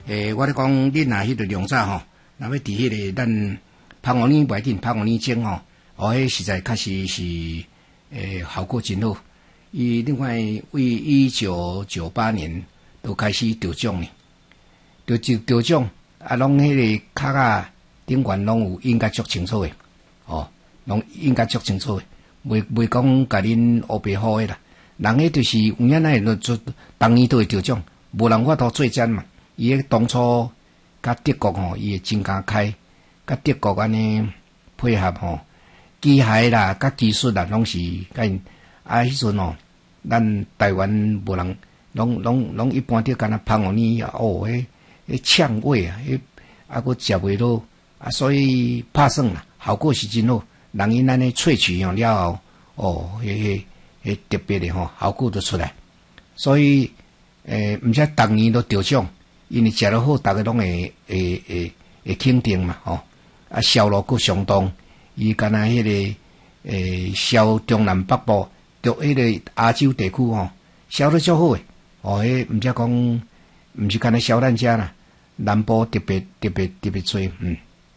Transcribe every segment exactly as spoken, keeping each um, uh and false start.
诶，我咧讲，恁若迄个量早吼，若要伫迄个咱芳王年袂紧，芳王年前吼，哦，迄实在确实是诶效果真好。伊另外为一九九八年都开始得奖呢，得得得奖啊，拢迄个卡啊顶悬拢有应该足清楚诶，哦，拢应该足清楚诶，袂袂讲甲恁黑白好诶啦。人迄就是有影那会做，当年都会得奖，无人法度做战嘛。伊迄当初甲德国吼，伊会真敢开，甲德国安尼配合吼，机械啦、甲技术啦，拢是甲因啊。迄阵吼，咱台湾无人，拢拢拢一般着敢若芳王年哦，迄迄呛味啊，迄啊佫食袂落啊，所以拍算啦，效果是真好。人因安尼萃取用了后，哦，迄迄迄特别的吼，效果就出来。所以诶，毋则逐年都得奖。因为食得好，大家拢会会会会肯定嘛，吼、哦！啊，销路佫相当，伊敢若迄个诶销中南北部，着迄个亚洲地区吼，销得足好诶。哦，迄毋则讲，毋是敢若销咱遮啦，南部特别特别特别多，嗯。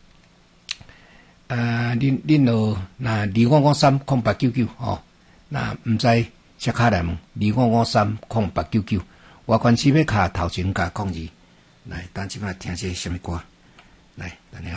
啊，恁恁落那二五五三空八九九吼，那毋知写卡来问二五五三空八九九，我关系要卡头前甲讲字。来，等即摆听些什么歌？来，等下。